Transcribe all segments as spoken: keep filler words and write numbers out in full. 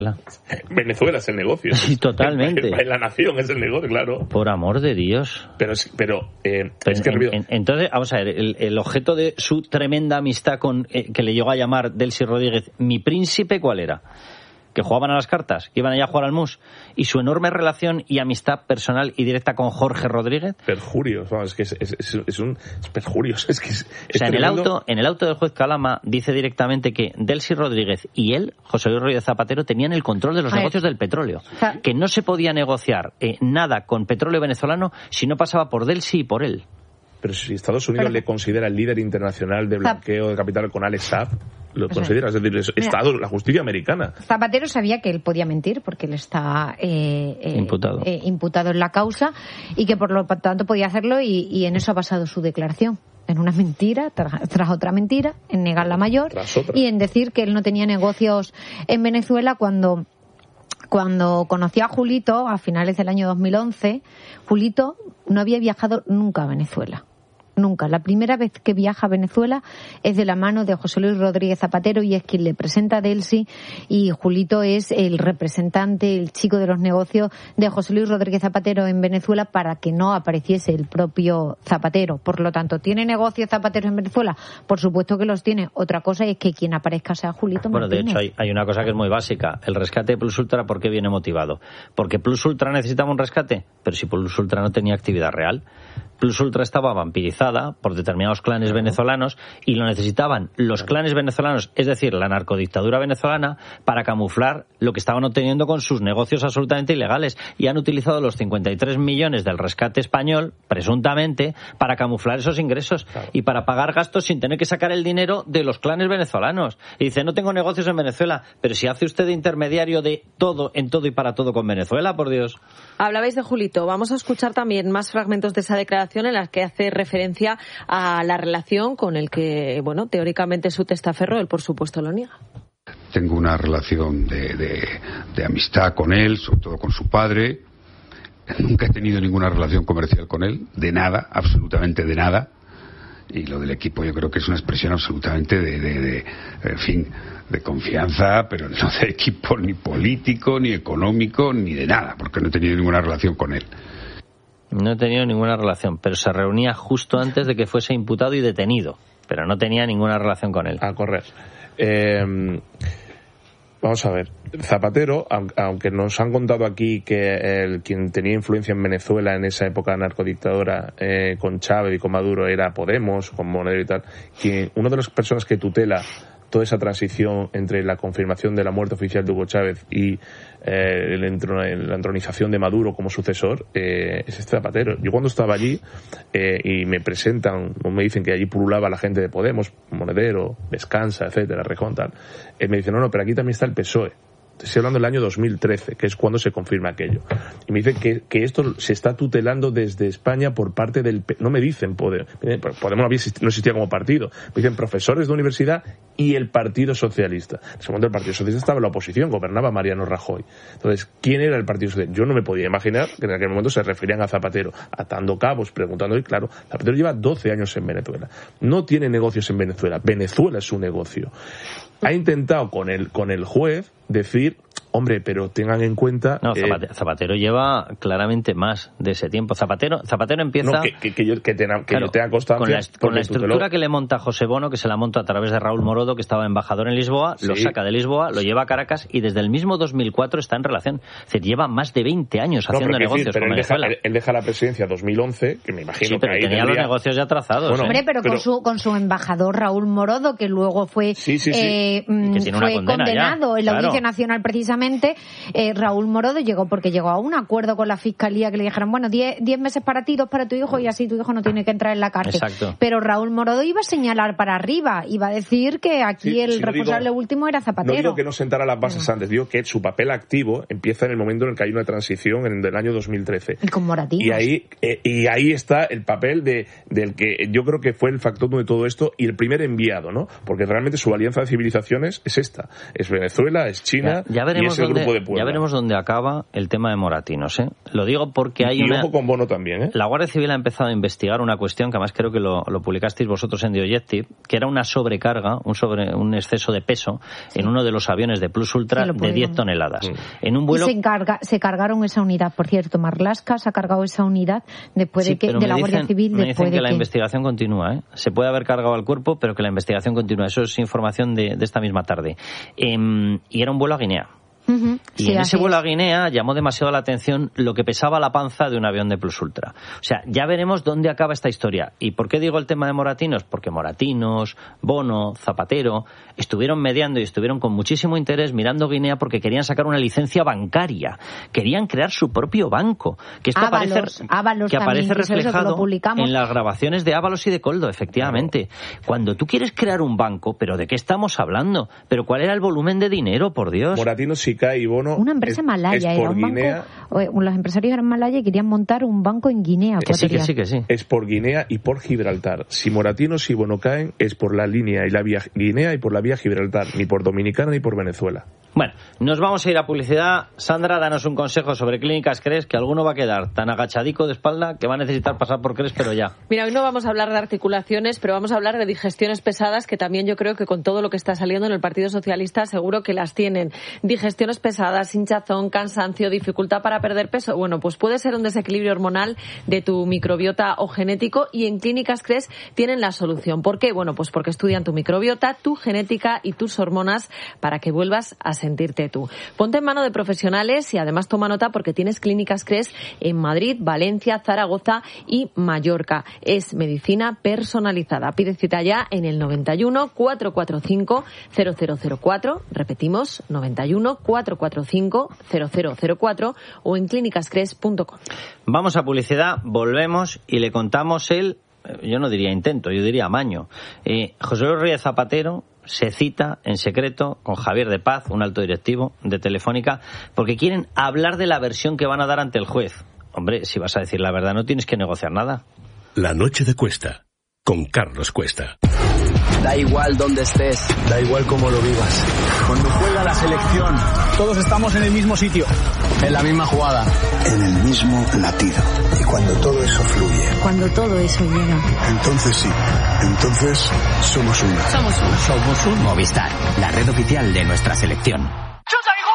Venezuela es el negocio. Sí, totalmente. En la nación es el negocio, claro. Por amor de Dios. Pero, pero, eh, pero es que en, en, entonces, vamos a ver, el, el objeto de su tremenda amistad con eh, que le llegó a llamar Delcy Rodríguez mi príncipe, ¿cuál era? Que jugaban a las cartas, que iban allá a jugar al mus, y su enorme relación y amistad personal y directa con Jorge Rodríguez. Perjurios, vamos, es que es, es, es, es un es perjurios, es que es, es o sea, en el tremendo. auto, en el auto del juez Calama dice directamente que Delcy Rodríguez y él, José Luis Rodríguez Zapatero, tenían el control de los negocios del petróleo, o sea, que no se podía negociar eh, nada con petróleo venezolano si no pasaba por Delcy y por él. Pero si Estados Unidos Pero, le considera el líder internacional de blanqueo de capital con Alex Saab, lo considera, es decir, es Estado, la justicia americana. Zapatero sabía que él podía mentir porque él está eh, eh, imputado. Eh, imputado en la causa y que por lo tanto podía hacerlo y, y en eso ha basado su declaración. En una mentira, tras, tras otra mentira, en negar la mayor y en decir que él no tenía negocios en Venezuela cuando... Cuando conocí a Julito, a finales del año dos mil once, Julito no había viajado nunca a Venezuela. Nunca. La primera vez que viaja a Venezuela es de la mano de José Luis Rodríguez Zapatero y es quien le presenta a Delcy, y Julito es el representante, el chico de los negocios de José Luis Rodríguez Zapatero en Venezuela para que no apareciese el propio Zapatero. Por lo tanto, ¿tiene negocios Zapatero en Venezuela? Por supuesto que los tiene. Otra cosa es que quien aparezca sea Julito Bueno, Martínez. de hecho, hay, hay una cosa que es muy básica. El rescate de Plus Ultra, ¿por qué viene motivado? Porque Plus Ultra necesitaba un rescate, pero si Plus Ultra no tenía actividad real. Plus Ultra estaba vampirizada por determinados clanes venezolanos y lo necesitaban los clanes venezolanos, es decir, la narcodictadura venezolana, para camuflar lo que estaban obteniendo con sus negocios absolutamente ilegales. Y han utilizado los cincuenta y tres millones del rescate español, presuntamente, para camuflar esos ingresos claro. y para pagar gastos sin tener que sacar el dinero de los clanes venezolanos. Y dice, no tengo negocios en Venezuela, pero si hace usted de intermediario de todo, en todo y para todo con Venezuela, por Dios. Hablabais de Julito. Vamos a escuchar también más fragmentos de esa declaración en las que hace referencia a la relación con el que, bueno, teóricamente es su testaferro, él por supuesto lo niega. Tengo una relación de, de, de amistad con él, sobre todo con su padre. Nunca he tenido ninguna relación comercial con él, de nada, absolutamente de nada. Y lo del equipo yo creo que es una expresión absolutamente de, de, de en fin, de confianza, pero no de equipo ni político, ni económico, ni de nada, porque no he tenido ninguna relación con él. No he tenido ninguna relación, pero se reunía justo antes de que fuese imputado y detenido, pero no tenía ninguna relación con él. A correr. Eh, vamos a ver. Zapatero, aunque nos han contado aquí que el, quien tenía influencia en Venezuela en esa época narcodictadora eh, con Chávez y con Maduro era Podemos, con Monedero y tal, quien, una de las personas que tutela toda esa transición entre la confirmación de la muerte oficial de Hugo Chávez y eh, el entro, la entronización de Maduro como sucesor, eh, es este Zapatero. Yo cuando estaba allí eh, y me presentan, o me dicen que allí pululaba la gente de Podemos, Monedero, Descansa, etcétera, Rejón, tal, eh, me dicen, no, no, pero aquí también está el P S O E. Estoy hablando del año dos mil trece, que es cuando se confirma aquello. Y me dicen que, que esto se está tutelando desde España por parte del... No me dicen Podemos, Podemos no, había, no existía como partido. Me dicen profesores de universidad y el Partido Socialista. En ese momento el Partido Socialista estaba en la oposición, gobernaba Mariano Rajoy. Entonces, ¿quién era el Partido Socialista? Yo no me podía imaginar que en aquel momento se referían a Zapatero, atando cabos, preguntando. Y claro, Zapatero lleva doce años en Venezuela. No tiene negocios en Venezuela. Venezuela es su negocio. Ha intentado con el, con el juez decir, hombre, pero tengan en cuenta... No, Zapatero, eh, Zapatero lleva claramente más de ese tiempo. Zapatero Zapatero empieza... No, que, que, que, yo, que, tenga, que claro, yo tenga constancia... Con la, con la estructura tuteló. Que le monta José Bono, que se la monta a través de Raúl Morodo, que estaba embajador en Lisboa, sí. Lo saca de Lisboa, lo lleva a Caracas y desde el mismo dos mil cuatro está en relación. Es decir, lleva más de veinte años no, haciendo negocios decir, pero con él Venezuela. Deja, él deja la presidencia dos mil once, que me imagino sí, pero que ahí tenía tendría... los negocios ya trazados. Bueno, ¿eh? Hombre, pero, pero... Con, su, con su embajador Raúl Morodo, que luego fue, sí, sí, sí. Eh, fue condenado ya. En la Audiencia claro. Nacional precisamente. Eh, Raúl Morodo llegó porque llegó a un acuerdo con la Fiscalía que le dijeron, bueno, diez meses para ti, dos para tu hijo y así tu hijo no tiene que entrar en la cárcel. Exacto. Pero Raúl Morodo iba a señalar para arriba, iba a decir que aquí sí, el sí, responsable digo, último era Zapatero. No digo que no sentara las bases no. antes, digo que su papel activo empieza en el momento en el que hay una transición en el año dos mil trece. Y con Moratín. Y ahí, eh, y ahí está el papel de del que yo creo que fue el factor de todo esto y el primer enviado, ¿no? Porque realmente su alianza de civilizaciones es esta. Es Venezuela, es China ya, ya veremos veremos ese dónde, grupo de Puebla. Ya veremos dónde acaba el tema de Moratinos, ¿eh? Lo digo porque hay y una... Y ojo con Bono también, ¿eh? La Guardia Civil ha empezado a investigar una cuestión que además creo que lo, lo publicasteis vosotros en The Objective, que era una sobrecarga, un sobre un exceso de peso sí. en uno de los aviones de Plus Ultra sí, de diez toneladas. Sí. En un vuelo... Y se, encarga, se cargaron esa unidad, por cierto. Marlaska se ha cargado esa unidad después sí, de que de la Guardia dicen, Civil. Me dicen que, que la que... investigación continúa, ¿eh? Se puede haber cargado al cuerpo, pero que la investigación continúa. Eso es información de, de esta misma tarde. Eh, y era un vuelo a Guinea. Uh-huh. Y sí, en ese vuelo es. a Guinea llamó demasiado la atención lo que pesaba la panza de un avión de Plus Ultra. O sea, ya veremos dónde acaba esta historia. ¿Y por qué digo el tema de Moratinos? Porque Moratinos, Bono, Zapatero estuvieron mediando y estuvieron con muchísimo interés mirando Guinea porque querían sacar una licencia bancaria. Querían crear su propio banco. Que esto Ábalos, aparece, Ábalos que también, aparece que reflejado que lo en las grabaciones de Ábalos y de Coldo, efectivamente. Claro. Cuando tú quieres crear un banco, ¿pero de qué estamos hablando? ¿Pero cuál era el volumen de dinero, por Dios? Moratinos, Sica y Bono... Una empresa es, malaya, es era un Guinea, banco, los empresarios eran malaya y querían montar un banco en Guinea. Que sí, que sí, que sí. Es por Guinea y por Gibraltar. Si Moratinos y Bono caen, es por la línea y la vía Guinea y por la vía Gibraltar, ni por Dominicana ni por Venezuela. Bueno, nos vamos a ir a publicidad. Sandra, danos un consejo sobre Clínicas Cres, que alguno va a quedar tan agachadico de espalda que va a necesitar pasar por Cres, pero ya. Mira, hoy no vamos a hablar de articulaciones, pero vamos a hablar de digestiones pesadas, que también yo creo que con todo lo que está saliendo en el Partido Socialista seguro que las tienen. Digestiones pesadas, hinchazón, cansancio, dificultad para perder peso. Bueno, pues puede ser un desequilibrio hormonal de tu microbiota o genético, y en Clínicas Cres tienen la solución. ¿Por qué? Bueno, pues porque estudian tu microbiota, tu genética y tus hormonas para que vuelvas a sentirte tú. Ponte en mano de profesionales y además toma nota porque tienes Clínicas Cres en Madrid, Valencia, Zaragoza y Mallorca. Es medicina personalizada. Pide cita ya en el noventa y uno, cuatrocientos cuarenta y cinco, cero cero cero cuatro. Repetimos, noventa y uno, cuatrocientos cuarenta y cinco, cero cero cero cuatro o en clínicas cres punto com. Vamos a publicidad, volvemos y le contamos el, yo no diría intento, yo diría amaño. Eh, José Luis Rodríguez Zapatero se cita en secreto con Javier de Paz, un alto directivo de Telefónica, porque quieren hablar de la versión que van a dar ante el juez. Hombre, si vas a decir la verdad, no tienes que negociar nada. La noche de Cuesta, con Carlos Cuesta. Da igual dónde estés, da igual cómo lo vivas. Cuando juega la selección, todos estamos en el mismo sitio, en la misma jugada, en el mismo latido. Y cuando todo eso fluye, cuando todo eso llega, entonces sí, entonces somos uno. Somos uno. Somos un Movistar, la red oficial de nuestra selección. ¡Chuta y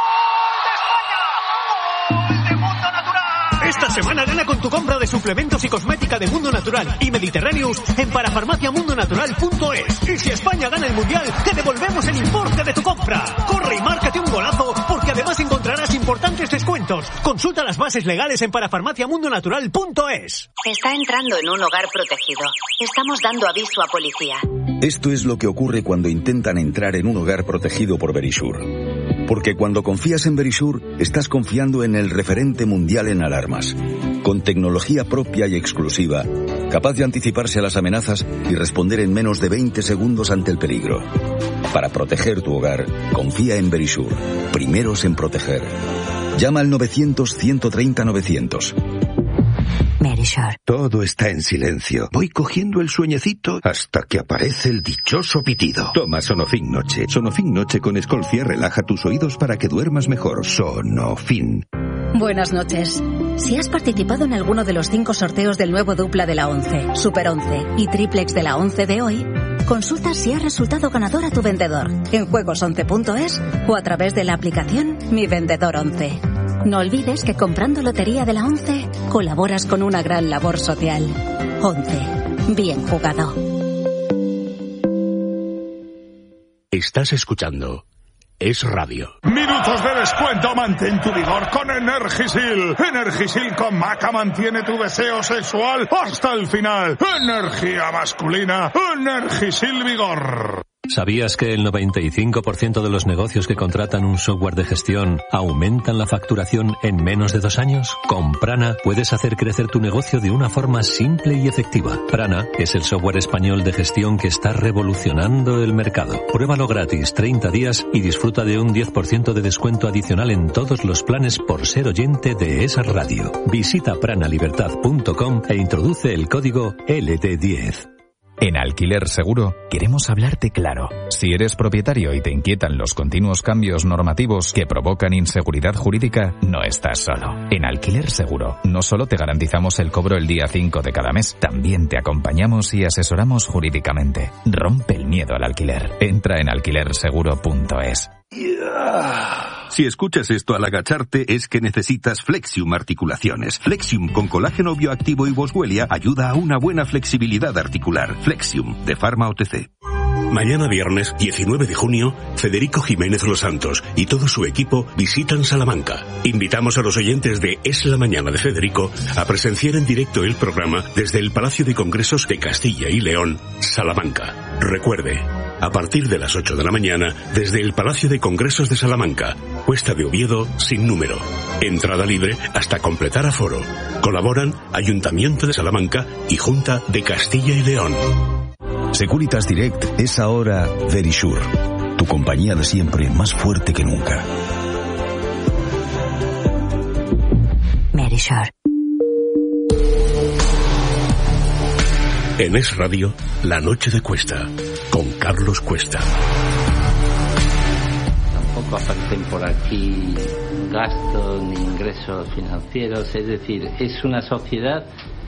gol de España! ¡Gol de Mundo Natural! Esta semana gana con tu compra de suplementos y cosmética de Mundo Natural y Mediterráneos en parafarmacia mundo natural punto es. Y si España gana el Mundial, te devolvemos el importe de tu compra. Corre y márcate un golazo, porque además encontrarás importantes descuentos. Consulta las bases legales en parafarmacia mundo natural punto es. Está entrando en un hogar protegido. Estamos dando aviso a policía. Esto es lo que ocurre cuando intentan entrar en un hogar protegido por Verisure. Porque cuando confías en Verisure, estás confiando en el referente mundial en alarmas. Con tecnología propia y exclusiva, capaz de anticiparse a las amenazas y responder en menos de veinte segundos ante el peligro. Para proteger tu hogar, confía en Verisure. Primeros en proteger. Llama al novecientos, ciento treinta, novecientos. Verisure. Todo está en silencio. Voy cogiendo el sueñecito hasta que aparece el dichoso pitido. Toma Sonofin Noche. Sonofin Noche con Escolcia relaja tus oídos para que duermas mejor. Sonofin. Buenas noches. Si has participado en alguno de los cinco sorteos del nuevo dupla de la once, Super once y Triplex de la once de hoy, consulta si has resultado ganador a tu vendedor en juegos once punto es o a través de la aplicación Mi Vendedor once. No olvides que comprando Lotería de la once colaboras con una gran labor social. once. Bien jugado. Estás escuchando Es Radio. Minutos de descuento, mantén tu vigor con Energisil. Energisil con maca mantiene tu deseo sexual hasta el final. Energía masculina, Energisil Vigor. ¿Sabías que el noventa y cinco por ciento de los negocios que contratan un software de gestión aumentan la facturación en menos de dos años? Con Prana puedes hacer crecer tu negocio de una forma simple y efectiva. Prana es el software español de gestión que está revolucionando el mercado. Pruébalo gratis treinta días y disfruta de un diez por ciento de descuento adicional en todos los planes por ser oyente de esa radio. Visita prana libertad punto com e introduce el código L D diez. En Alquiler Seguro queremos hablarte claro. Si eres propietario y te inquietan los continuos cambios normativos que provocan inseguridad jurídica, no estás solo. En Alquiler Seguro no solo te garantizamos el cobro el día cinco de cada mes, también te acompañamos y asesoramos jurídicamente. Rompe el miedo al alquiler. Entra en alquiler seguro punto es. Si escuchas esto al agacharte es que necesitas Flexium Articulaciones. Flexium con colágeno bioactivo y boswellia ayuda a una buena flexibilidad articular. Flexium de Pharma O T C. Mañana viernes diecinueve de junio, Federico Jiménez Los Santos y todo su equipo visitan Salamanca. Invitamos a los oyentes de Es la Mañana de Federico a presenciar en directo el programa desde el Palacio de Congresos de Castilla y León, Salamanca. Recuerde, a partir de las ocho de la mañana, desde el Palacio de Congresos de Salamanca, Cuesta de Oviedo, sin número. Entrada libre hasta completar aforo. Colaboran Ayuntamiento de Salamanca y Junta de Castilla y León. Securitas Direct es ahora Verisure, tu compañía de siempre más fuerte que nunca. Verisure. En Es Radio, La Noche de Cuesta, con Carlos Cuesta. Tampoco aparecen por aquí gastos ni ingresos financieros, es decir, es una sociedad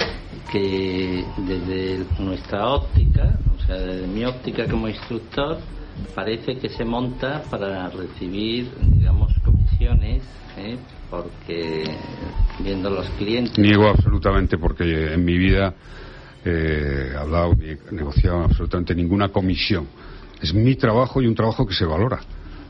que desde nuestra óptica, o sea, desde mi óptica como instructor, parece que se monta para recibir, digamos, comisiones, ¿eh? Porque viendo los clientes... Niego absolutamente, porque en mi vida eh, he hablado ni he negociado absolutamente ninguna comisión. Es mi trabajo y un trabajo que se valora.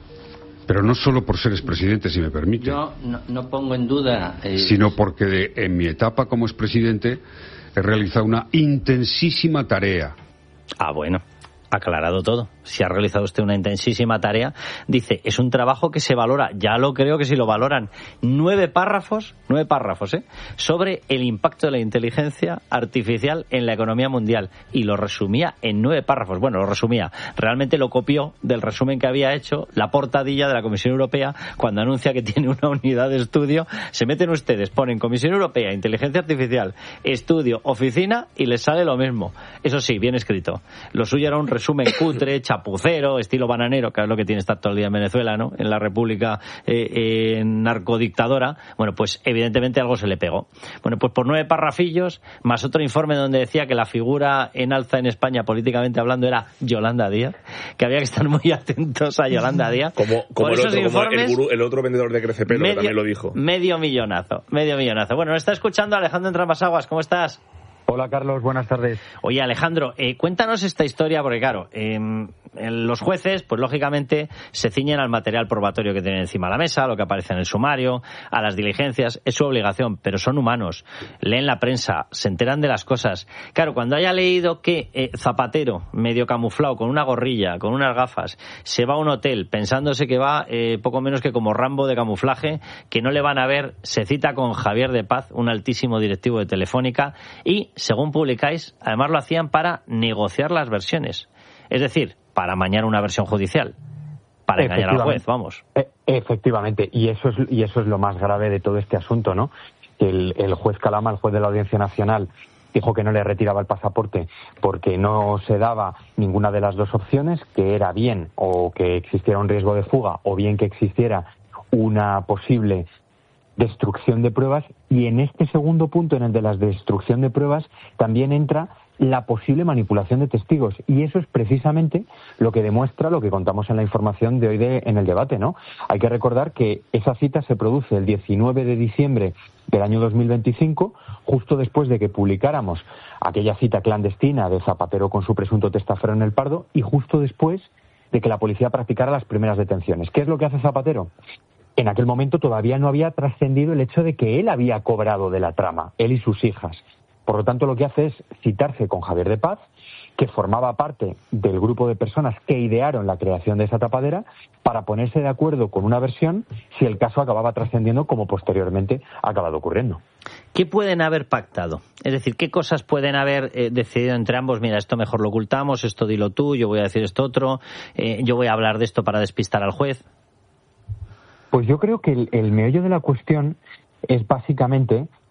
Pero no solo por ser expresidente, si me permite. Yo no, no pongo en duda... Eh... Sino porque de, en mi etapa como expresidente he realizado una intensísima tarea. Ah, bueno, aclarado todo. Si ha realizado usted una intensísima tarea, dice, es un trabajo que se valora. Ya lo creo que si lo valoran. Nueve párrafos, nueve párrafos, ¿eh? Sobre el impacto de la inteligencia artificial en la economía mundial. Y lo resumía en nueve párrafos. Bueno, lo resumía. Realmente lo copió del resumen que había hecho la portadilla de la Comisión Europea cuando anuncia que tiene una unidad de estudio. Se meten ustedes, ponen Comisión Europea, inteligencia artificial, estudio, oficina y les sale lo mismo. Eso sí, bien escrito. Lo suyo era un resumen cutre, chapucero, estilo bananero, que es lo que tiene estar todo el día en Venezuela, ¿no? En la República eh, eh, narcodictadora. Bueno, pues evidentemente algo se le pegó. Bueno, pues por nueve parrafillos, más otro informe donde decía que la figura en alza en España, políticamente hablando, era Yolanda Díaz, que había que estar muy atentos a Yolanda Díaz. Como, como, el, otro, como el, gurú, el otro vendedor de Crecepelo, medio, que también lo dijo. Medio millonazo, medio millonazo. Bueno, nos está escuchando Alejandro Entramasaguas, ¿cómo estás? Hola Carlos, buenas tardes. Oye Alejandro, eh, cuéntanos esta historia porque claro, eh, los jueces pues lógicamente se ciñen al material probatorio que tienen encima de la mesa, lo que aparece en el sumario, a las diligencias, es su obligación, pero son humanos, leen la prensa, se enteran de las cosas. Claro, cuando haya leído que eh, Zapatero, medio camuflado, con una gorrilla, con unas gafas, se va a un hotel pensándose que va eh, poco menos que como Rambo de camuflaje, que no le van a ver, se cita con Javier de Paz, un altísimo directivo de Telefónica, y según publicáis, además lo hacían para negociar las versiones. Es decir, para amañar una versión judicial. Para engañar al juez, vamos. Efectivamente, y eso es y eso es lo más grave de todo este asunto, ¿no? El, el juez Calama, el juez de la Audiencia Nacional, dijo que no le retiraba el pasaporte porque no se daba ninguna de las dos opciones, que era bien o que existiera un riesgo de fuga o bien que existiera una posible destrucción de pruebas, y en este segundo punto, en el de la destrucción de pruebas, también entra la posible manipulación de testigos, y eso es precisamente lo que demuestra lo que contamos en la información de hoy de, en el debate, ¿no? Hay que recordar que esa cita se produce el diecinueve de diciembre del año dos mil veinticinco, justo después de que publicáramos aquella cita clandestina de Zapatero con su presunto testaferro en El Pardo, y justo después de que la policía practicara las primeras detenciones. ¿Qué es lo que hace Zapatero? En aquel momento todavía no había trascendido el hecho de que él había cobrado de la trama, él y sus hijas. Por lo tanto, lo que hace es citarse con Javier de Paz, que formaba parte del grupo de personas que idearon la creación de esa tapadera, para ponerse de acuerdo con una versión si el caso acababa trascendiendo, como posteriormente ha acabado ocurriendo. ¿Qué pueden haber pactado? Es decir, ¿qué cosas pueden haber eh, decidido entre ambos? Mira, esto mejor lo ocultamos, esto dilo tú, yo voy a decir esto otro, eh, yo voy a hablar de esto para despistar al juez. Pues yo creo que el, el meollo de la cuestión es básicamente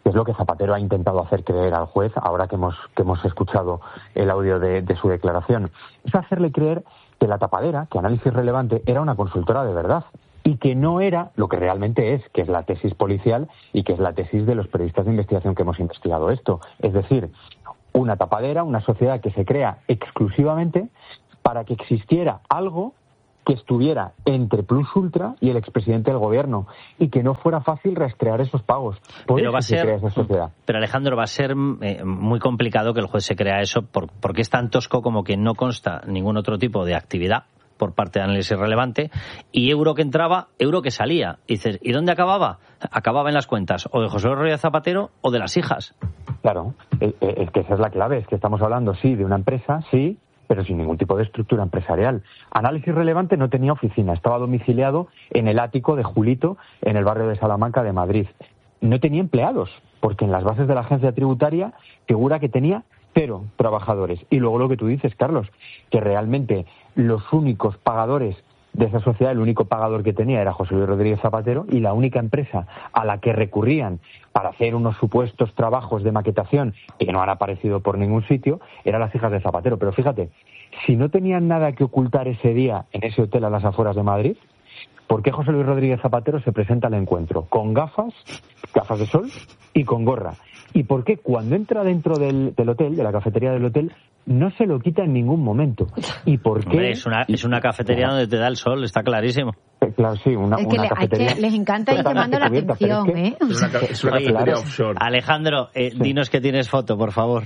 que es lo que Zapatero ha intentado hacer creer al juez, ahora que hemos, que hemos escuchado el audio de, de su declaración. Es hacerle creer que La Tapadera, que Análisis Relevante, era una consultora de verdad y que no era lo que realmente es, que es la tesis policial y que es la tesis de los periodistas de investigación que hemos investigado esto. Es decir, una tapadera, una sociedad que se crea exclusivamente para que existiera algo que estuviera entre Plus Ultra y el expresidente del gobierno y que no fuera fácil rastrear esos pagos. Por pero eso va a se ser, crea esa sociedad. Pero Alejandro, va a ser eh, muy complicado que el juez se crea eso por, porque es tan tosco como que no consta ningún otro tipo de actividad por parte de Análisis Relevante, y euro que entraba, euro que salía. Y dices, ¿y dónde acababa? Acababa en las cuentas o de José Luis Rodríguez Zapatero o de las hijas. Claro, es, es que esa es la clave, es que estamos hablando, sí, de una empresa, sí, pero sin ningún tipo de estructura empresarial. Análisis Relevante no tenía oficina, estaba domiciliado en el ático de Julito, en el barrio de Salamanca de Madrid. No tenía empleados, porque en las bases de la agencia tributaria figura que tenía cero trabajadores. Y luego lo que tú dices, Carlos, que realmente los únicos pagadores de esa sociedad, el único pagador que tenía era José Luis Rodríguez Zapatero, y la única empresa a la que recurrían para hacer unos supuestos trabajos de maquetación que no han aparecido por ningún sitio, eran las hijas de Zapatero. Pero fíjate, si no tenían nada que ocultar ese día en ese hotel a las afueras de Madrid, ¿por qué José Luis Rodríguez Zapatero se presenta al encuentro con gafas, gafas de sol y con gorra? ¿Y por qué cuando entra dentro del, del hotel, de la cafetería del hotel, no se lo quita en ningún momento? ¿Y por qué? Hombre, es una, es una cafetería donde te da el sol, está clarísimo. Claro, sí, una, es que una le, cafetería. Que les encanta ir llamando la atención, es que, ¿eh? Es una, es una Oye, cafetería claro. offshore. Alejandro, eh, sí. Dinos que tienes foto, por favor.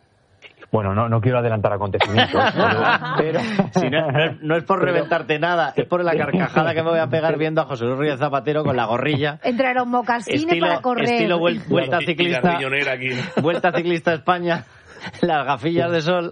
Bueno, no, no quiero adelantar acontecimientos, pero... pero... Si no, no, es, no es por reventarte nada, es por la carcajada que me voy a pegar viendo a José Luis Rodríguez Zapatero con la gorrilla. Entre los mocasines estilo, para correr. Estilo vuel, vuelta y, ciclista. Y la aquí. Vuelta ciclista España, las gafillas de sol.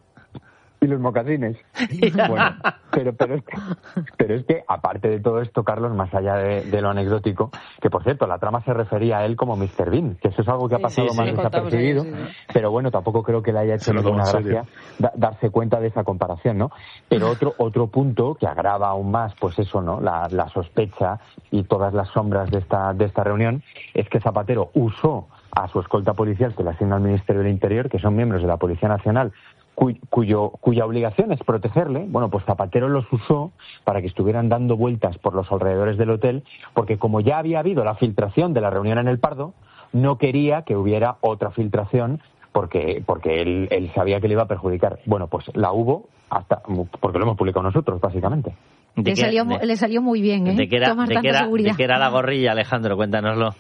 Y los mocasines. Bueno, pero, pero, es que, pero es que, aparte de todo esto, Carlos, más allá de, de lo anecdótico, que por cierto, la trama se refería a él como mister Bean, que eso es algo que ha pasado sí, sí, más sí, desapercibido, sí, sí. pero bueno, tampoco creo que le haya hecho ninguna gracia da, darse cuenta de esa comparación, ¿no? Pero otro otro punto que agrava aún más, pues eso, ¿no? La, la sospecha y todas las sombras de esta, de esta reunión, es que Zapatero usó a su escolta policial que le asigna al Ministerio del Interior, que son miembros de la Policía Nacional, Cuyo, cuya obligación es protegerle. Bueno, pues Zapatero los usó para que estuvieran dando vueltas por los alrededores del hotel, porque como ya había habido la filtración de la reunión en el Pardo, no quería que hubiera otra filtración porque porque él, él sabía que le iba a perjudicar. Bueno, pues la hubo, hasta porque lo hemos publicado nosotros, básicamente. Le salió, de, le salió muy bien, ¿eh? ¿De qué era, de qué era, de qué era la gorrilla, Alejandro? Cuéntanoslo.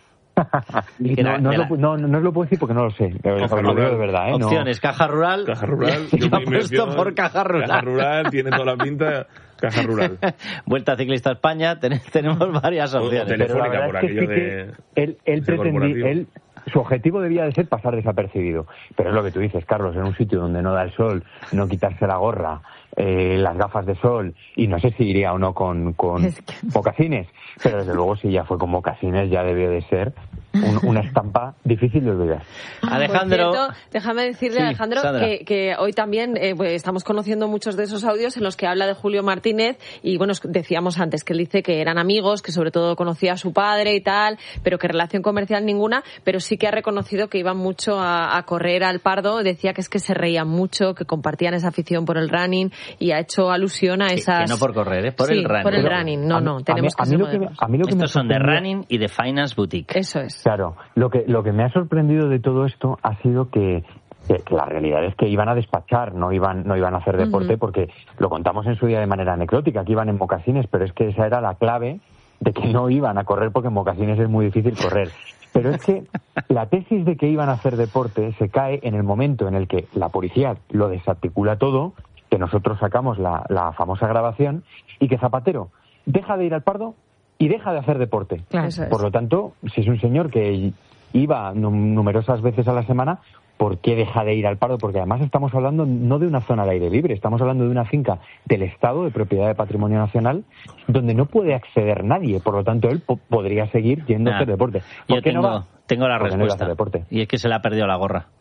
No, no, la... lo, no, no os lo puedo decir porque no lo sé. Os lo digo de verdad, ¿eh? Opciones, no. Caja Rural. Caja Rural. Yo me apuesto por Caja Rural. Caja Rural tiene toda la pinta. Caja Rural. Vuelta Ciclista España, ten, tenemos varias opciones. O Telefónica, por aquello sí de... Él, él pretendía... Él, su objetivo debía de ser pasar desapercibido. Pero es lo que tú dices, Carlos, en un sitio donde no da el sol, no quitarse la gorra, eh, las gafas de sol, y no sé si iría o no con, con es que... mocasines, pero desde luego si ya fue con mocasines ya debió de ser un, una estampa difícil de olvidar. Alejandro... Cierto, déjame decirle, sí, Alejandro, que, que hoy también eh, pues, estamos conociendo muchos de esos audios en los que habla de Julio Martínez, y bueno, decíamos antes que él dice que eran amigos, que sobre todo conocía a su padre y tal, pero que relación comercial ninguna, pero sí que ha reconocido que iban mucho a, a correr al Pardo. Decía que es que se reían mucho, que compartían esa afición por el running, y ha hecho alusión a esas... Que, que no por correr, ¿eh? Por sí, el running. por el running. No, no, tenemos que ser modernos. Estos son de running y de finance boutique. Eso es. Claro, lo que, lo que me ha sorprendido de todo esto ha sido que Que, que la realidad es que iban a despachar, no iban no iban a hacer deporte, uh-huh. porque lo contamos en su día de manera anecdótica, que iban en mocasines, pero es que esa era la clave de que no iban a correr, porque en mocasines es muy difícil correr. Pero es que la tesis de que iban a hacer deporte se cae en el momento en el que la policía lo desarticula todo, que nosotros sacamos la, la famosa grabación, y que Zapatero deja de ir al Pardo y deja de hacer deporte. Claro, Por lo tanto, si es un señor que iba numerosas veces a la semana, ¿por qué deja de ir al Pardo? Porque además estamos hablando no de una zona al aire libre, estamos hablando de una finca del Estado, de propiedad de Patrimonio Nacional, donde no puede acceder nadie. Por lo tanto, él po- podría seguir yendo nah, a hacer deporte. ¿Por yo qué tengo, no va? Tengo la Porque respuesta. No deporte. Y es que se le ha perdido la gorra.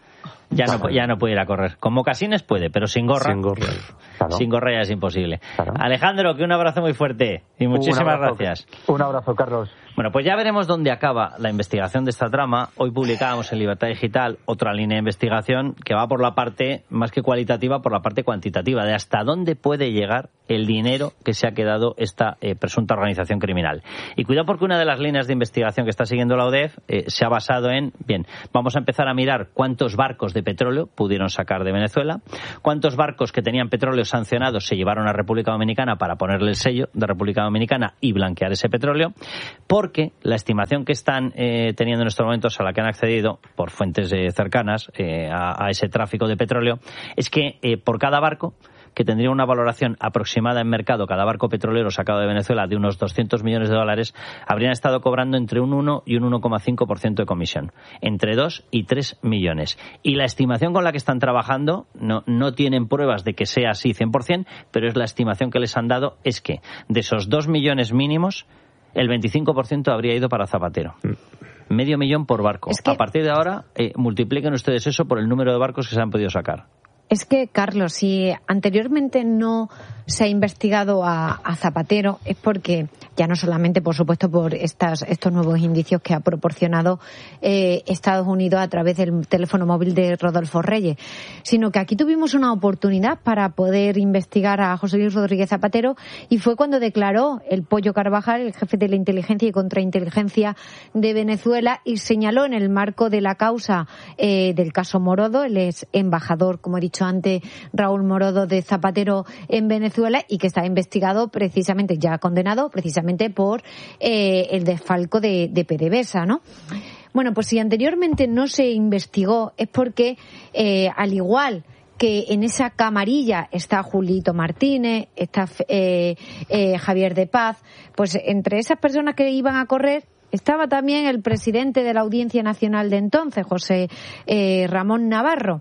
ya no, ya no puede ir a correr. Con mocasines puede, pero sin gorra. Sin gorra. Claro. Sin gorra ya es imposible. Claro. Alejandro, que un abrazo muy fuerte y muchísimas un abrazo, gracias. Un abrazo, Carlos. Bueno, pues ya veremos dónde acaba la investigación de esta trama. Hoy publicábamos en Libertad Digital otra línea de investigación que va por la parte, más que cualitativa, por la parte cuantitativa, de hasta dónde puede llegar el dinero que se ha quedado esta eh, presunta organización criminal. Y cuidado porque una de las líneas de investigación que está siguiendo la O D E F eh, se ha basado en, bien, vamos a empezar a mirar cuántos barcos de petróleo pudieron sacar de Venezuela, cuántos barcos que tenían petróleo sancionados se llevaron a República Dominicana para ponerle el sello de República Dominicana y blanquear ese petróleo, porque la estimación que están eh, teniendo en estos momentos, a la que han accedido por fuentes eh, cercanas eh, a, a ese tráfico de petróleo, es que eh, por cada barco, que tendría una valoración aproximada en mercado, cada barco petrolero sacado de Venezuela, de unos doscientos millones de dólares, habrían estado cobrando entre un uno y un uno coma cinco por ciento de comisión. Entre dos y tres millones. Y la estimación con la que están trabajando, no, no tienen pruebas de que sea así cien por ciento, pero es la estimación que les han dado, es que de esos dos millones mínimos, el veinticinco por ciento habría ido para Zapatero. Medio millón por barco. Es que... A partir de ahora, eh, multipliquen ustedes eso por el número de barcos que se han podido sacar. Es que, Carlos, si anteriormente no se ha investigado a, a Zapatero, es porque, ya no solamente, por supuesto, por estas, estos nuevos indicios que ha proporcionado eh, Estados Unidos a través del teléfono móvil de Rodolfo Reyes, sino que aquí tuvimos una oportunidad para poder investigar a José Luis Rodríguez Zapatero, y fue cuando declaró el Pollo Carvajal, el jefe de la inteligencia y contrainteligencia de Venezuela, y señaló en el marco de la causa eh, del caso Morodo, el ex embajador, como he dicho antes, Raúl Morodo, de Zapatero en Venezuela, y que está investigado precisamente, ya condenado precisamente por eh, el desfalco de, de PDVSA, ¿no? Bueno, pues si anteriormente no se investigó es porque, eh, al igual que en esa camarilla está Julito Martínez, está eh, eh, Javier de Paz, pues entre esas personas que iban a correr estaba también el presidente de la Audiencia Nacional de entonces, José eh, Ramón Navarro.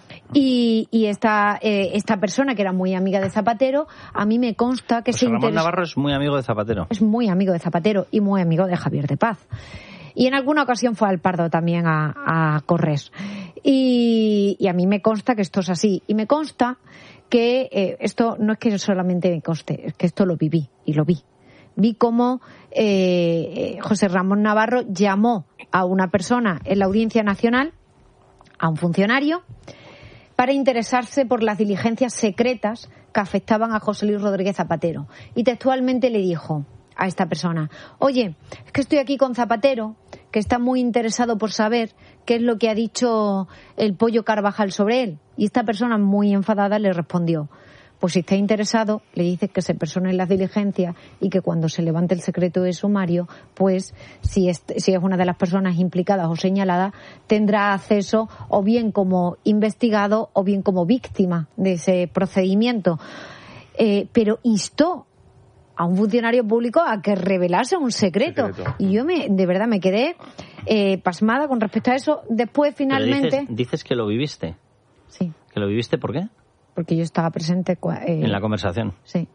Y, y esta, eh, esta persona, que era muy amiga de Zapatero, a mí me consta que José se Ramón interesó... Navarro es muy amigo de Zapatero. Es muy amigo de Zapatero y muy amigo de Javier de Paz. Y en alguna ocasión fue al Pardo también a, a correr. Y, y a mí me consta que esto es así. Y me consta que eh, esto no es que solamente me conste, es que esto lo viví y lo vi. Vi cómo eh, José Ramón Navarro llamó a una persona en la Audiencia Nacional, a un funcionario, para interesarse por las diligencias secretas que afectaban a José Luis Rodríguez Zapatero. Y textualmente le dijo a esta persona: oye, es que estoy aquí con Zapatero, que está muy interesado por saber qué es lo que ha dicho el Pollo Carvajal sobre él. Y esta persona, muy enfadada, le respondió: pues si está interesado, le dices que se persone en las diligencias y que cuando se levante el secreto de sumario, pues si es, si es una de las personas implicadas o señaladas, tendrá acceso o bien como investigado o bien como víctima de ese procedimiento. Eh, pero instó a un funcionario público a que revelase un secreto. secreto. Y yo me, de verdad me quedé eh, pasmada con respecto a eso. Después, finalmente... Pero dices, dices que lo viviste. Sí. ¿Que lo viviste por qué? Porque yo estaba presente... Eh... ¿En la conversación? Sí.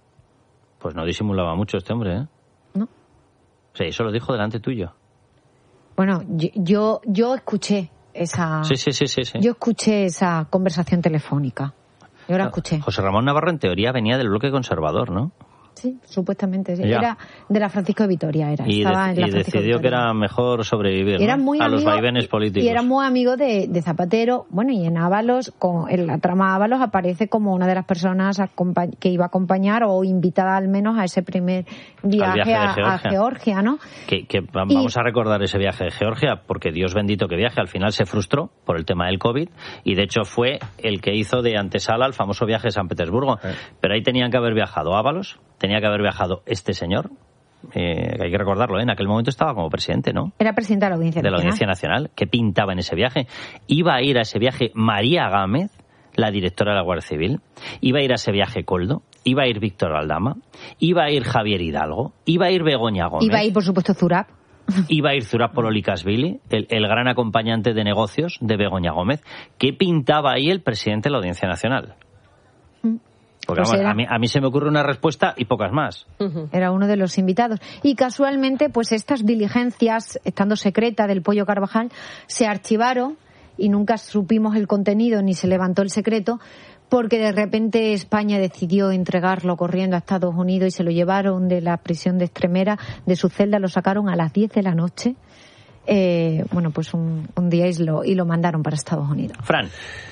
Pues no disimulaba mucho este hombre, ¿eh? No. O sea, eso lo dijo delante tuyo. Bueno, yo, yo, yo escuché esa... Sí, sí, sí, sí, sí. Yo escuché esa conversación telefónica. Yo la escuché. José Ramón Navarro, en teoría, venía del bloque conservador, ¿no? Sí, supuestamente. Sí. Era de la Francisco de Vitoria. Era. Y, Estaba de, en la y Francisco decidió de que era mejor sobrevivir, era ¿no? muy a amigo, los vaivenes políticos. Y era muy amigo de, de Zapatero. Bueno, y en Ábalos, con, en la trama Ábalos, aparece como una de las personas que iba a acompañar o invitada al menos a ese primer viaje, viaje a, Georgia. a Georgia, ¿no? Que, que vamos y, a recordar ese viaje de Georgia, porque Dios bendito que viaje. Al final se frustró por el tema del COVID y de hecho fue el que hizo de antesala al famoso viaje de San Petersburgo. Eh. Pero ahí tenían que haber viajado Ábalos, tenía que haber viajado este señor, eh, hay que recordarlo, ¿eh? En aquel momento estaba como presidente, ¿no? Era presidente de la Audiencia de Nacional. De la Audiencia Nacional. ¿Qué pintaba en ese viaje? Iba a ir a ese viaje María Gámez, la directora de la Guardia Civil. Iba a ir a ese viaje Coldo. Iba a ir Víctor Aldama. Iba a ir Javier Hidalgo. Iba a ir Begoña Gómez. Iba a ir, por supuesto, Zurab. Iba a ir Zurab Pololikashvili, el, el gran acompañante de negocios de Begoña Gómez. ¿Qué pintaba ahí el presidente de la Audiencia Nacional? Porque pues vamos, a, mí, a mí se me ocurre una respuesta y pocas más. Era uno de los invitados. Y casualmente, pues estas diligencias, estando secreta del Pollo Carvajal, se archivaron y nunca supimos el contenido ni se levantó el secreto, porque de repente España decidió entregarlo corriendo a Estados Unidos y se lo llevaron de la prisión de Extremera, de su celda, lo sacaron a las diez de la noche. Eh, bueno, pues un, un día y lo, y lo mandaron para Estados Unidos. Fran.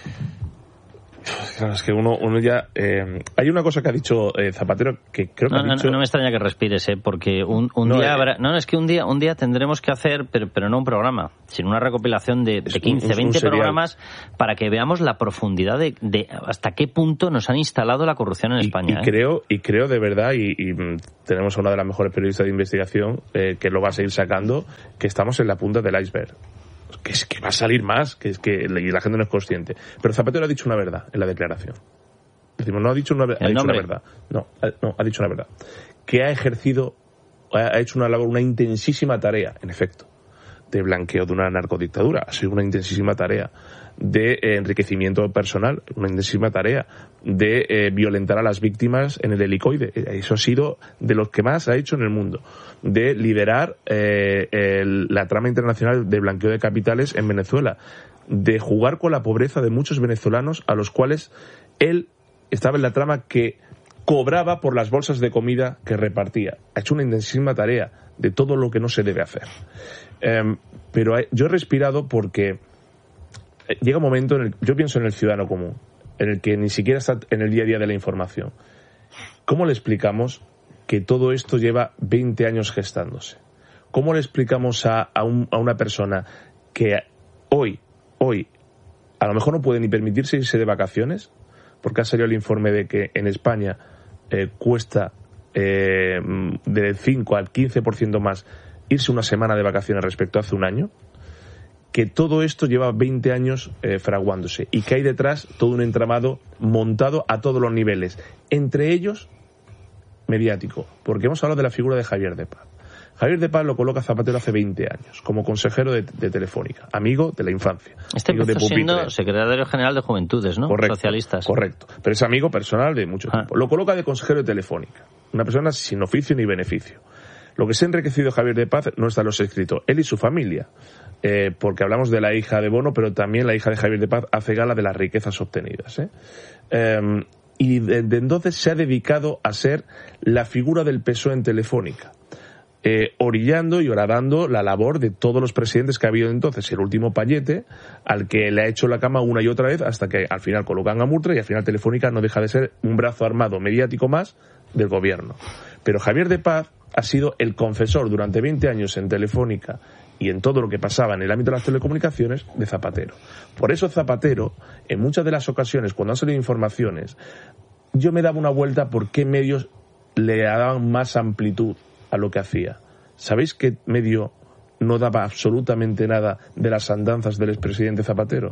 Claro, es que uno, uno ya... Eh, hay una cosa que ha dicho eh, Zapatero que creo que no, ha dicho... No, no me extraña que respires, ¿eh? Porque un, un no, día eh, habrá... No, es que un día un día tendremos que hacer, pero, pero no un programa, sino una recopilación de, de quince, veinte programas para que veamos la profundidad de, de hasta qué punto nos han instalado la corrupción en y, España. Y, ¿eh? creo, y creo de verdad, y, y tenemos a una de las mejores periodistas de investigación eh, que lo va a seguir sacando, que estamos en la punta del iceberg. Que es que va a salir más, que es que y la gente no es consciente. Pero Zapatero ha dicho una verdad en la declaración. Decimos, no ha dicho una, ha dicho una verdad. No, ha, no, ha dicho una verdad. Que ha ejercido, ha hecho una labor, una intensísima tarea, en efecto, de blanqueo de una narcodictadura. Ha sido una intensísima tarea de eh, enriquecimiento personal, una intensísima tarea de eh, violentar a las víctimas en el helicoide. Eso ha sido de los que más ha hecho en el mundo. De liderar eh, el, la trama internacional de blanqueo de capitales en Venezuela. De jugar con la pobreza de muchos venezolanos a los cuales él estaba en la trama que cobraba por las bolsas de comida que repartía. Ha hecho una intensísima tarea de todo lo que no se debe hacer. Eh, pero yo he respirado porque llega un momento en el yo pienso en el ciudadano común, en el que ni siquiera está en el día a día de la información. ¿Cómo le explicamos que todo esto lleva veinte años gestándose? ¿Cómo le explicamos a, a, un, a una persona que hoy, hoy, a lo mejor no puede ni permitirse irse de vacaciones? Porque ha salido el informe de que en España eh, cuesta eh, del cinco al quince por ciento más irse una semana de vacaciones respecto a hace un año, que todo esto lleva veinte años eh, fraguándose y que hay detrás todo un entramado montado a todos los niveles, entre ellos mediático, porque hemos hablado de la figura de Javier de Paz. Javier de Paz lo coloca Zapatero hace veinte años, como consejero de, de Telefónica, amigo de la infancia. Este amigo empezó de siendo secretario general de Juventudes, ¿no? Correcto, socialistas. Correcto, pero es amigo personal de mucho ah. tiempo. Lo coloca de consejero de Telefónica, una persona sin oficio ni beneficio. Lo que se ha enriquecido Javier de Paz no está en los escritos, él y su familia, eh, porque hablamos de la hija de Bono, pero también la hija de Javier de Paz hace gala de las riquezas obtenidas. ¿eh? Eh, y desde entonces se ha dedicado a ser la figura del P S O E en Telefónica. Eh, orillando y horadando la labor de todos los presidentes que ha habido entonces, el último Payete, al que le ha hecho la cama una y otra vez hasta que al final colocan a Murtra y al final Telefónica no deja de ser un brazo armado mediático más del gobierno. Pero Javier de Paz ha sido el confesor durante veinte años en Telefónica y en todo lo que pasaba en el ámbito de las telecomunicaciones de Zapatero. Por eso Zapatero, en muchas de las ocasiones, cuando han salido informaciones, yo me daba una vuelta por qué medios le daban más amplitud a lo que hacía. ¿Sabéis qué medio no daba absolutamente nada de las andanzas del expresidente Zapatero?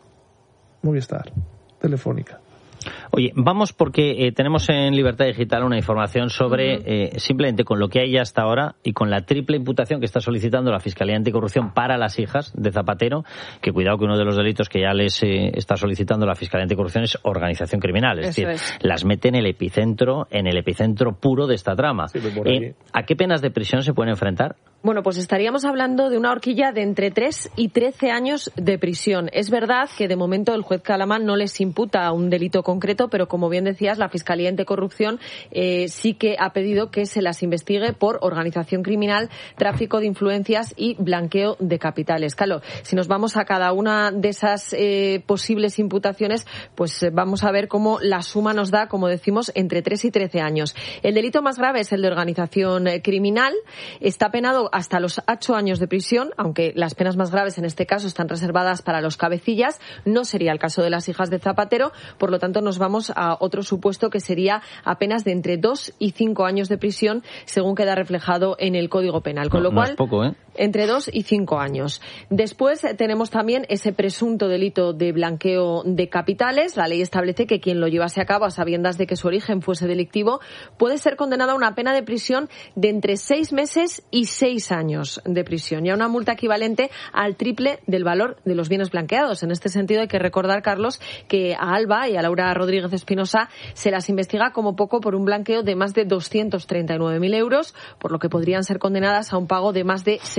Movistar, Telefónica. Oye, vamos porque eh, tenemos en Libertad Digital una información sobre, uh-huh. eh, simplemente con lo que hay hasta ahora y con la triple imputación que está solicitando la Fiscalía Anticorrupción para las hijas de Zapatero, que cuidado que uno de los delitos que ya les eh, está solicitando la Fiscalía Anticorrupción es organización criminal, es Eso decir, es. las mete en el epicentro, en el epicentro puro de esta trama. Sí, eh, ¿A qué penas de prisión se pueden enfrentar? Bueno, pues estaríamos hablando de una horquilla de entre tres y trece años de prisión. Es verdad que de momento el juez Calamán no les imputa un delito concreto, pero como bien decías, la Fiscalía Anticorrupción eh, sí que ha pedido que se las investigue por organización criminal, tráfico de influencias y blanqueo de capitales. Claro, si nos vamos a cada una de esas eh, posibles imputaciones, pues eh, vamos a ver cómo la suma nos da, como decimos, entre tres y trece años. El delito más grave es el de organización eh, criminal. Está penado hasta los ocho años de prisión, aunque las penas más graves en este caso están reservadas para los cabecillas. No sería el caso de las hijas de Zapatero, por lo tanto nos vamos a otro supuesto que sería apenas de entre dos y cinco años de prisión, según queda reflejado en el Código Penal. Con no, lo cual, no es poco, ¿eh? Entre dos y cinco años. Después tenemos también ese presunto delito de blanqueo de capitales. La ley establece que quien lo llevase a cabo a sabiendas de que su origen fuese delictivo puede ser condenado a una pena de prisión de entre seis meses y seis años de prisión y a una multa equivalente al triple del valor de los bienes blanqueados. En este sentido hay que recordar, Carlos, que a Alba y a Laura Rodríguez Espinosa se las investiga como poco por un blanqueo de más de doscientos treinta y nueve mil euros, por lo que podrían ser condenadas a un pago de más de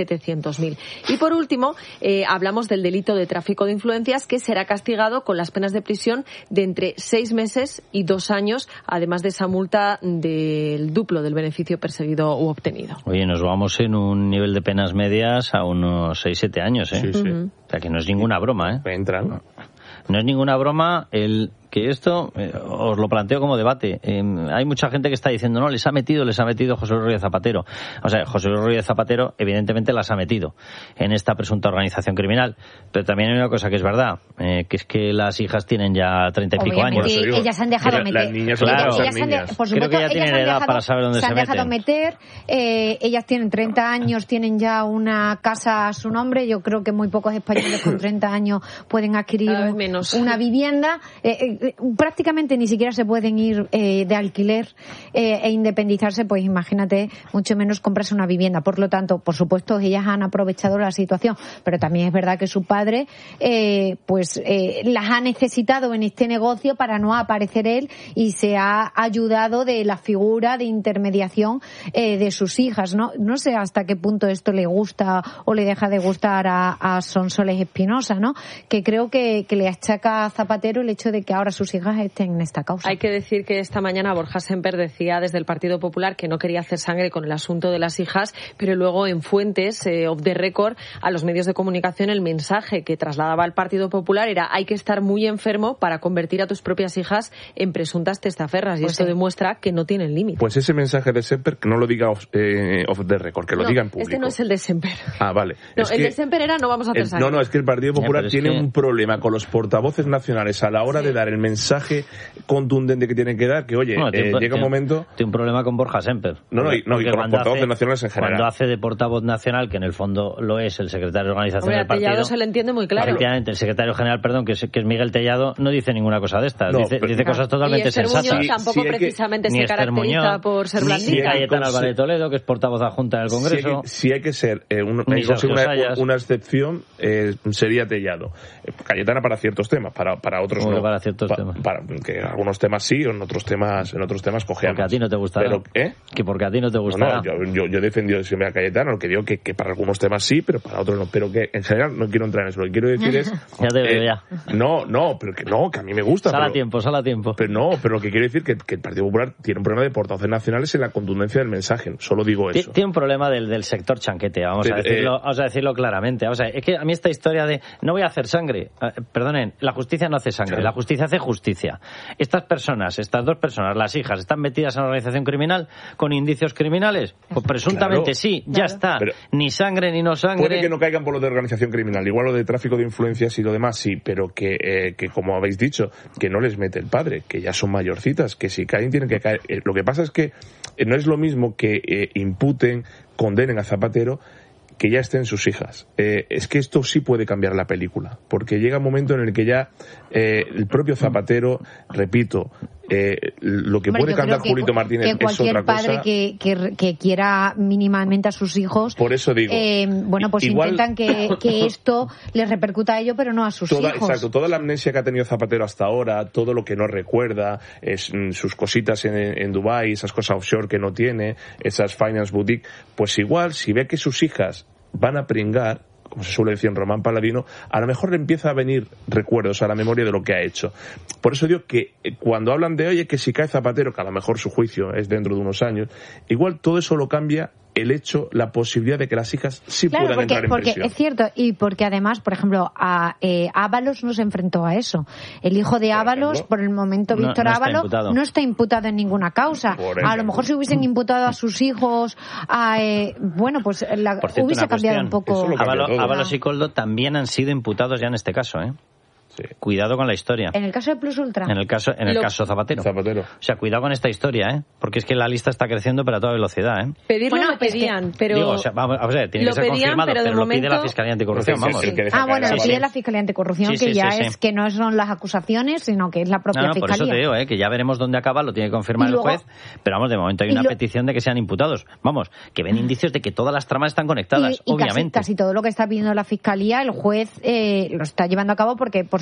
setecientos mil. Y por último, eh, hablamos del delito de tráfico de influencias, que será castigado con las penas de prisión de entre seis meses y dos años, además de esa multa del duplo del beneficio perseguido u obtenido. Oye, nos vamos en un nivel de penas medias a unos seis siete años, ¿eh? Sí, sí. Uh-huh. O sea, que no es ninguna broma, ¿eh? Entran. No, no es ninguna broma el que esto, eh, os lo planteo como debate. Eh, hay mucha gente que está diciendo, no, les ha metido, les ha metido José Luis Rodríguez Zapatero. O sea, José Luis Rodríguez Zapatero evidentemente las ha metido en esta presunta organización criminal. Pero también hay una cosa que es verdad, eh, que es que las hijas tienen ya treinta y pico años. Digo, ellas se han dejado meter. Las niñas, claro, ellas han de, por supuesto, creo que ya ellas tienen han edad dejado, para saber dónde se, se han dejado meter. Eh, ellas tienen treinta años, tienen ya una casa a su nombre. Yo creo que muy pocos españoles con treinta años pueden adquirir una vivienda. Eh, eh, prácticamente ni siquiera se pueden ir eh, de alquiler eh, e independizarse, pues imagínate, mucho menos comprarse una vivienda. Por lo tanto, por supuesto, ellas han aprovechado la situación, pero también es verdad que su padre eh, pues eh, las ha necesitado en este negocio para no aparecer él, y se ha ayudado de la figura de intermediación eh, de sus hijas, ¿no? No sé hasta qué punto esto le gusta o le deja de gustar a, a Sonsoles Espinosa, ¿no? Que creo que, que le achaca a Zapatero el hecho de que ahora sus hijas estén en esta causa. Hay que decir que esta mañana Borja Semper decía desde el Partido Popular que no quería hacer sangre con el asunto de las hijas, pero luego en fuentes, eh, off the record, a los medios de comunicación, el mensaje que trasladaba al Partido Popular era: hay que estar muy enfermo para convertir a tus propias hijas en presuntas testaferras, y pues esto sí. demuestra que no tienen límite. Pues ese mensaje de Semper, que no lo diga off, eh, off the record, que lo no, diga en público. Este no es el de Semper. Ah, vale. No, es el que de Semper era no vamos a hacer el, sangre. No, no, es que el Partido Popular eh, tiene que... un problema con los portavoces nacionales a la hora sí. de dar el mensaje contundente que tienen que dar, que oye, bueno, eh, tiene, llega un momento... Tiene un problema con Borja Semper. No, no, y, no, y con los portavoces hace, nacionales en general. Cuando hace de portavoz nacional, que en el fondo lo es el secretario de organización Hombre, del partido... Tellado se le entiende muy claro. Efectivamente, el secretario general, perdón, que es, que es Miguel Tellado, no dice ninguna cosa de estas. No, dice pero, dice cosas totalmente y Esther sensatas. Muñoz tampoco sí, sí precisamente que, se caracteriza Muñoz, por ser ni, blandita. Ni Cayetana sí. Álvarez de Toledo, que es portavoz adjunta del Congreso. Si hay que, si hay que ser eh, un, Ni una, Sayas. una excepción, eh, sería Tellado. Eh, Cayetana para ciertos temas, para, para otros Bueno, no. para ciertos pa, temas. Para, que algunos temas sí, o en otros temas, en otros temas cojeamos. Porque a ti no te gustará. Pero, ¿eh? Que porque a ti no te gustará. No, no, yo, yo, yo he defendido siempre a Cayetano, lo que digo que, que para algunos temas sí, pero para otros no. Pero que en general no quiero entrar en eso. Lo que quiero decir es... ya te veo, eh, ya. No, no, pero que no, que a mí me gusta. Sal a pero, tiempo, sal a tiempo. Pero no, pero lo que quiero decir que, que el Partido Popular tiene un problema de portavoces nacionales en la contundencia del mensaje. Solo digo eso. Tiene un problema del, del sector chanquete, vamos a, decirlo, eh, vamos a decirlo claramente. O sea, es que a mí esta historia de no voy a hacer sangre, eh, perdonen, la justicia no hace sangre, claro. La justicia hace justicia. Estas personas, estas dos personas, las hijas, están metidas en una organización criminal con indicios criminales. Pues presuntamente claro, sí, claro. ya está. Pero ni sangre ni no sangre. Puede que no caigan por lo de organización criminal, igual lo de tráfico de influencias y lo demás sí, pero que, eh, que como habéis dicho, que no les mete el padre, que ya son mayorcitas, que si caen tienen que caer. Eh, lo que pasa es que eh, no es lo mismo que eh, imputen, condenen a Zapatero, que ya estén sus hijas. Eh, es que esto sí puede cambiar la película, porque llega un momento en el que ya eh, el propio Zapatero, repito, eh, lo que Hombre, puede cantar que, Julito Martínez que cualquier es otra padre cosa. Que, que, que quiera mínimamente a sus hijos, por eso digo, eh, bueno, pues igual, intentan que, que esto les repercuta a ellos, pero no a sus toda, hijos. Exacto, toda la amnesia que ha tenido Zapatero hasta ahora, todo lo que no recuerda, es, sus cositas en, en Dubái, esas cosas offshore que no tiene, esas finance boutique, pues igual, si ve que sus hijas van a pringar, como se suele decir en Román Paladino, a lo mejor le empieza a venir recuerdos a la memoria de lo que ha hecho. Por eso digo que cuando hablan de, oye, que si cae Zapatero, que a lo mejor su juicio es dentro de unos años, igual todo eso lo cambia el hecho, la posibilidad de que las hijas sí claro, puedan porque, entrar en porque prisión. es cierto, y porque además, por ejemplo, a eh, Ábalos no se enfrentó a eso. El hijo de por Ábalos, ejemplo, por el momento, no, Víctor no está Ábalos, imputado. no está imputado en ninguna causa. A lo mejor si hubiesen imputado a sus hijos, a, eh, bueno, pues la, Por cierto, hubiese una cambiado un cuestión. poco. Ábalos, todo. Ábalos y Coldo también han sido imputados ya en este caso, ¿eh? Sí. Cuidado con la historia. En el caso de Plus Ultra. En el caso, en el Lo... caso Zapatero. Zapatero. O sea, cuidado con esta historia, ¿eh? Porque es que la lista está creciendo pero a toda velocidad, ¿eh? Pedirlo Bueno, lo pedían, es que, pero... Digo, o sea, vamos, a ver, tiene lo que ser pedían, confirmado, pero, pero, de lo momento... pide la Fiscalía Anticorrupción, Sí, sí, vamos. sí, que Ah, bueno, lo sí, pide sí. la Fiscalía Anticorrupción, Sí, sí, que ya sí, sí. es que no son las acusaciones, sino que es la propia No, no, por Fiscalía. eso te digo, ¿eh? Que ya veremos dónde acaba, lo tiene que confirmar Y luego- el juez, pero vamos, de momento hay y una lo- petición de que sean imputados. Vamos, que ven indicios de que todas las tramas están conectadas, y, y casi, obviamente. casi todo lo que está pidiendo la Fiscalía, el juez eh, lo está llevando a cabo porque, por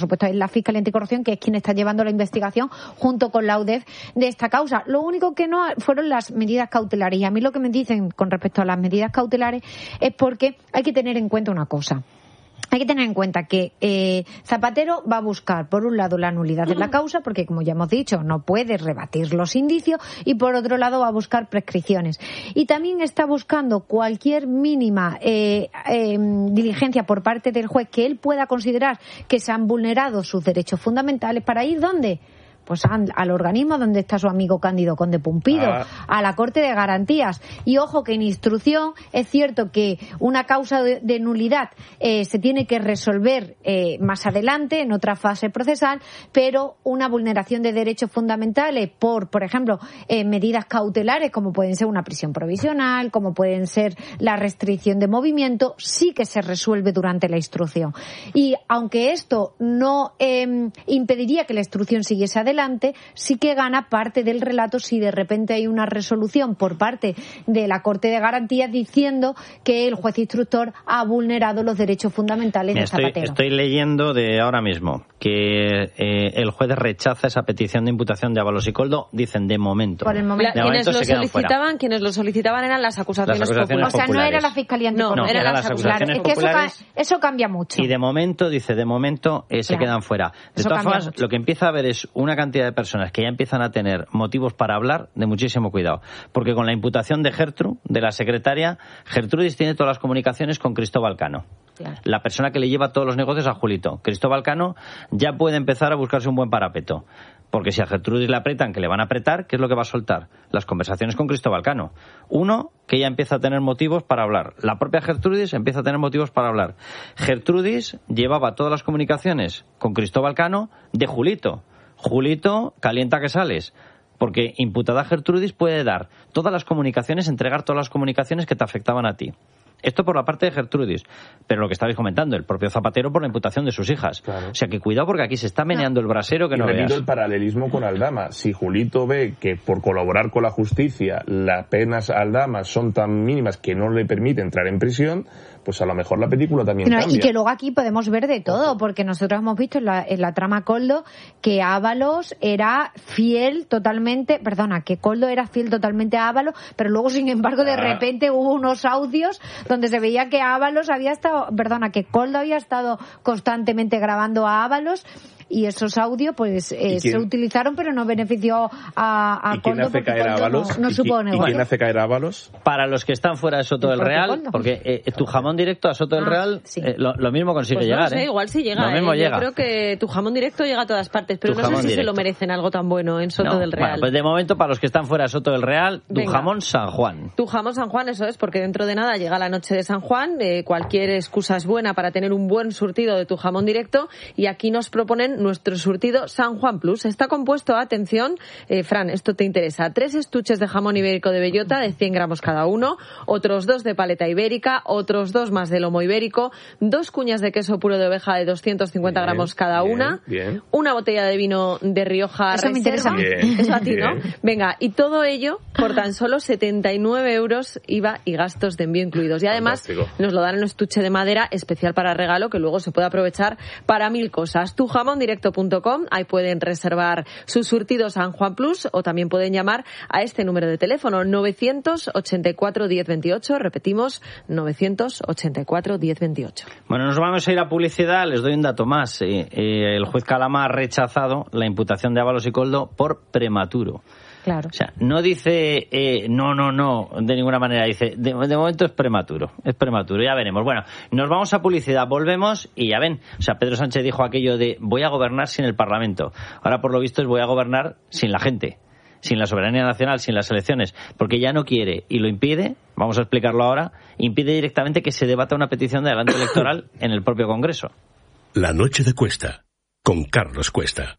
supuesto es la Fiscalía Anticorrupción, que es quien está llevando la investigación junto con la U D E F de esta causa. Lo único que no fueron las medidas cautelares, y a mí lo que me dicen con respecto a las medidas cautelares es porque hay que tener en cuenta una cosa. Hay que tener en cuenta que eh, Zapatero va a buscar, por un lado, la nulidad de la causa, porque, como ya hemos dicho, no puede rebatir los indicios, y por otro lado va a buscar prescripciones. Y también está buscando cualquier mínima eh, eh, diligencia por parte del juez que él pueda considerar que se han vulnerado sus derechos fundamentales para ir, ¿dónde? Pues al organismo donde está su amigo Cándido Conde Pumpido, ah. a la Corte de Garantías. Y ojo que en instrucción es cierto que una causa de, de nulidad eh, se tiene que resolver eh, más adelante, en otra fase procesal, pero una vulneración de derechos fundamentales por, por ejemplo, eh, medidas cautelares, como pueden ser una prisión provisional, como pueden ser la restricción de movimiento, sí que se resuelve durante la instrucción. Y aunque esto no eh, impediría que la instrucción siguiese adelante, adelante, sí que gana parte del relato si de repente hay una resolución por parte de la Corte de Garantías diciendo que el juez instructor ha vulnerado los derechos fundamentales de estoy, Zapatero. Estoy leyendo de ahora mismo que eh, el juez rechaza esa petición de imputación de Ábalos y Coldo, dicen de momento. Por el momento. De quienes momento lo solicitaban, quienes lo solicitaban eran las acusaciones, las acusaciones populares. O sea, no era la Fiscalía Anticorrupción. No, eran, eran las, las acusaciones populares. populares. Es que eso, eso cambia mucho. Y de momento, dice, de momento eh, se claro. quedan fuera. De Eso todas formas, mucho. lo que empieza a haber es una cantidad de personas que ya empiezan a tener motivos para hablar, de muchísimo cuidado. Porque con la imputación de Gertrude, de la secretaria, Gertrudis tiene todas las comunicaciones con Cristóbal Cano. Claro. La persona que le lleva todos los negocios a Julito. Cristóbal Cano ya puede empezar a buscarse un buen parapeto. Porque si a Gertrudis le apretan, que le van a apretar, ¿qué es lo que va a soltar? Las conversaciones con Cristóbal Cano. Uno, que ella empieza a tener motivos para hablar. La propia Gertrudis empieza a tener motivos para hablar. Gertrudis llevaba todas las comunicaciones con Cristóbal Cano de Julito. Julito, calienta que sales. Porque imputada Gertrudis puede dar todas las comunicaciones, entregar todas las comunicaciones que te afectaban a ti. Esto por la parte de Gertrudis, pero lo que estabais comentando, el propio Zapatero por la imputación de sus hijas. Claro. O sea que cuidado porque aquí se está meneando el brasero que y no veas. repito el paralelismo con Aldama. Si Julito ve que por colaborar con la justicia las penas a Aldama son tan mínimas que no le permite entrar en prisión, pues a lo mejor la película también no, cambia. Y que luego aquí podemos ver de todo, porque nosotros hemos visto en la, en la trama Coldo que Ábalos era fiel totalmente, perdona, que Coldo era fiel totalmente a Ábalos, pero luego sin embargo de Ah. repente hubo unos audios donde se veía que Ábalos había estado, perdona, que Coldo había estado constantemente grabando a Ábalos. Y esos audios, pues, eh, se utilizaron, pero no benefició a, a ¿Y quién Coldo hace caer a Ábalos? no, no ¿Y, supo ¿Y negocio. quién hace caer a Ábalos? Para los que están fuera de Soto del Real, Coldo. porque eh, tu jamón directo a Soto del Ah, Real, sí. eh, lo, lo mismo consigue Pues no llegar. sé, ¿eh? igual sí llega. Lo mismo ¿eh? llega. Yo creo que tu jamón directo llega a todas partes, pero Tu no sé jamón si se directo. lo merecen algo tan bueno en Soto No, del Real. Bueno, pues de momento, para los que están fuera de Soto del Real, tu Venga. jamón San Juan. Tu jamón San Juan, eso es, porque dentro de nada llega la noche de San Juan, eh, cualquier excusa es buena para tener un buen surtido de tu jamón directo, y aquí nos proponen nuestro surtido San Juan Plus. Está compuesto, atención, eh, Fran, esto te interesa, tres estuches de jamón ibérico de bellota de cien gramos cada uno, otros dos de paleta ibérica, otros dos más de lomo ibérico, dos cuñas de queso puro de oveja de doscientos cincuenta Bien, gramos cada bien, una, bien. una botella de vino de Rioja Eso me Reserva. interesa. Bien, Eso a ti, ¿no? bien. Venga, y todo ello por tan solo setenta y nueve euros I V A y gastos de envío incluidos. Y además Fantástico. nos lo dan en un estuche de madera especial para regalo que luego se puede aprovechar para mil cosas. tu jamón directo punto com, ahí pueden reservar su surtido San Juan Plus, o también pueden llamar a este número de teléfono novecientos ochenta y cuatro diez veintiocho, repetimos, novecientos ochenta y cuatro diez veintiocho. Bueno, nos vamos a ir a publicidad. Les doy un dato más. Eh, eh, el juez Calama ha rechazado la imputación de Ábalos y Coldo por prematuro. Claro. O sea, no dice eh, no, no, no, de ninguna manera. Dice, de, de momento es prematuro, es prematuro, ya veremos. Bueno, nos vamos a publicidad, volvemos y ya ven. O sea, Pedro Sánchez dijo aquello de voy a gobernar sin el Parlamento. Ahora, por lo visto, es voy a gobernar sin la gente, sin la soberanía nacional, sin las elecciones, porque ya no quiere y lo impide, vamos a explicarlo ahora, impide directamente que se debata una petición de adelanto electoral en el propio Congreso. La noche de Cuesta, con Carlos Cuesta.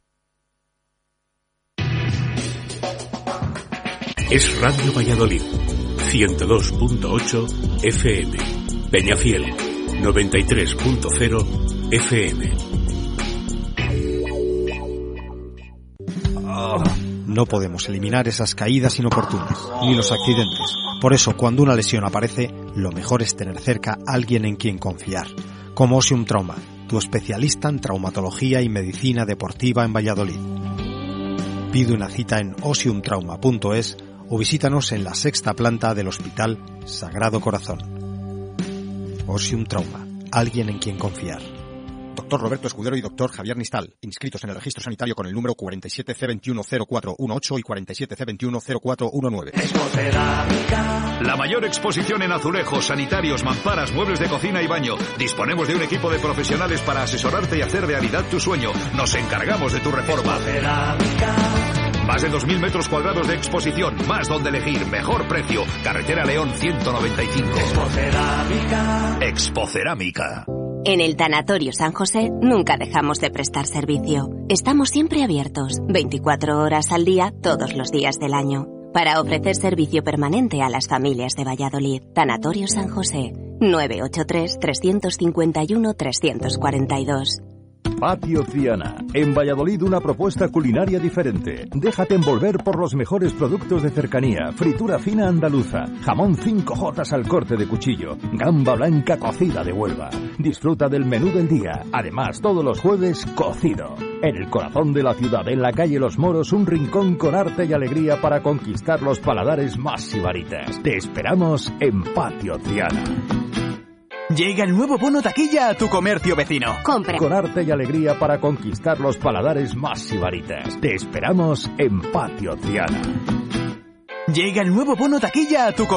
Es Radio Valladolid, ciento dos punto ocho F M. Peñafiel, noventa y tres punto cero F M. No podemos eliminar esas caídas inoportunas, ni los accidentes. Por eso, cuando una lesión aparece, lo mejor es tener cerca a alguien en quien confiar. Como Osium Trauma. tu especialista en traumatología y medicina deportiva en Valladolid. Pide una cita en osium trauma punto es o visítanos en la sexta planta del Hospital Sagrado Corazón. Osium Trauma, alguien en quien confiar. Doctor Roberto Escudero y doctor Javier Nistal, inscritos en el registro sanitario con el número cuarenta y siete C veintiuno cero cuatro dieciocho y cuarenta y siete C veintiuno cero cuatro diecinueve. La mayor exposición en azulejos, sanitarios, mamparas, muebles de cocina y baño. Disponemos de un equipo de profesionales para asesorarte y hacer realidad tu sueño. Nos encargamos de tu reforma. Más de dos mil metros cuadrados de exposición, más donde elegir, mejor precio. Carretera León ciento noventa y cinco. Expocerámica. Expocerámica. En el Tanatorio San José nunca dejamos de prestar servicio. Estamos siempre abiertos, veinticuatro horas al día, todos los días del año, para ofrecer servicio permanente a las familias de Valladolid. Tanatorio San José, nueve ocho tres, tres cinco uno, tres cuatro dos. Patio Triana. En Valladolid una propuesta culinaria diferente. Déjate envolver por los mejores productos de cercanía. Fritura fina andaluza. Jamón cinco jotas al corte de cuchillo. Gamba blanca cocida de Huelva. Disfruta del menú del día. Además, todos los jueves, cocido. En el corazón de la ciudad, en la calle Los Moros, un rincón con arte y alegría para conquistar los paladares más sibaritas. Te esperamos en Patio Triana. Llega el nuevo bono taquilla a tu comercio vecino. Compra. Con arte y alegría para conquistar los paladares más sibaritas. Te esperamos en Patio Triana. Llega el nuevo bono taquilla a tu comercio.